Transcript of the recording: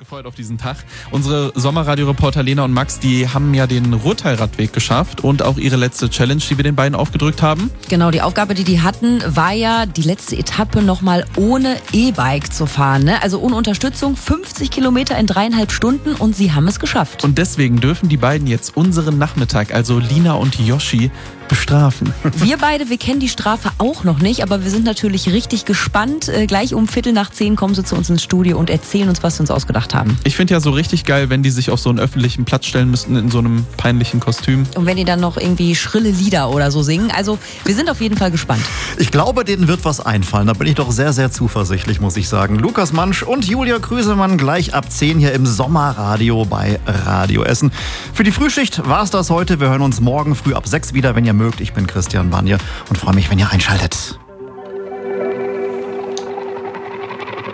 gefreut auf diesen Tag. Unsere Sommerradioreporter Lena und Max, die haben ja den Ruhrteilradweg geschafft und auch ihre letzte Challenge, die wir den beiden aufgedrückt haben. Genau, die Aufgabe, die hatten, war ja, die letzte Etappe nochmal ohne E-Bike zu fahren. Ne? Also ohne Unterstützung, 50 Kilometer in 3,5 Stunden und sie haben es geschafft. Und deswegen dürfen die beiden jetzt unseren Nachmittag, also Lina und Yoshi, bestrafen. Wir beide, wir kennen die Strafe auch noch nicht, aber wir sind natürlich richtig gespannt. Gleich um 9:15 kommen sie zu uns ins Studio und erzählen uns, was sie uns ausgedacht haben. Ich finde ja so richtig geil, wenn die sich auf so einen öffentlichen Platz stellen müssten in so einem peinlichen Kostüm. Und wenn die dann noch irgendwie schrille Lieder oder so singen. Also wir sind auf jeden Fall gespannt. Ich glaube, denen wird was einfallen. Da bin ich doch sehr, sehr zuversichtlich, muss ich sagen. Lukas Mansch und Julia Krüsemann gleich ab 10 hier im Sommerradio bei Radio Essen. Für die Frühschicht war es das heute. Wir hören uns morgen früh ab 6 wieder, wenn ihr mögt. Ich bin Christian Banje und freue mich, wenn ihr einschaltet.